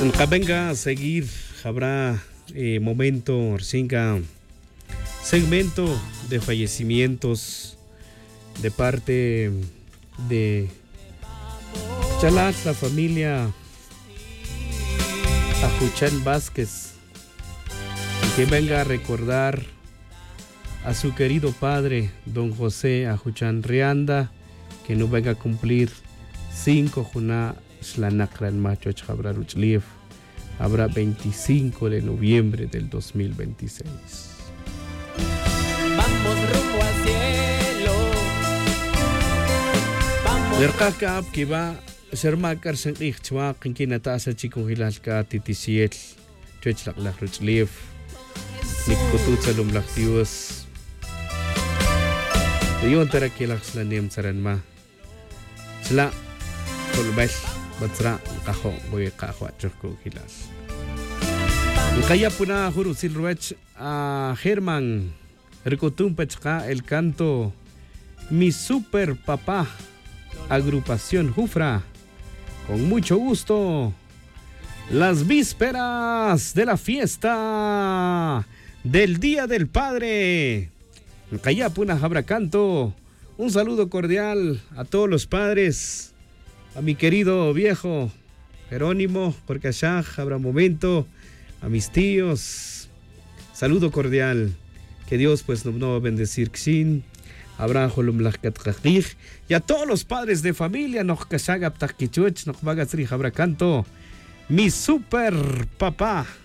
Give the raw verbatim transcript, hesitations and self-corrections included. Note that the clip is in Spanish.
Venga a seguir, habrá eh, momento, Rcinca, segmento de fallecimientos de parte de Chalat, la familia Ajuchan Vázquez, que venga a recordar a su querido padre, don José Ajuchan Rianda, que no venga a cumplir cinco juná Slanakran Macho Chabraruchlief. Habrá veinticinco de noviembre del dos mil veintiséis. Vamos rumbo al cielo. Lerkaka que va a ser makar sen ichwa kinkina tasa chico hilalka titisiel chechlak la ruchlief nikutut sa lumlaktius. Yon tara kilak slanem saran ma. Sla kulbel batra kaho boy kaho churko hilal. Kaya puna huru silruech a Germán Ricotum Pechka el canto Mi Super Papá, agrupación Jufra, con mucho gusto, las vísperas de la fiesta del Día del Padre. Kaya puna habra canto, un saludo cordial a todos los padres, a mi querido viejo Jerónimo, porque allá habrá momento, a mis tíos, saludo cordial, que Dios pues nos va a bendecir Xin, habrá y a todos los padres de familia, nos cashaga ptakichuch, nos vaga sri habrá canto, mi super papá.